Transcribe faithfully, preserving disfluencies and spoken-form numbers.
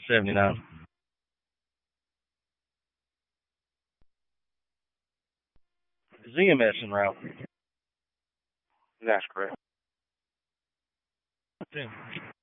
seventy-nine. Z M S en route. That's correct. Damn.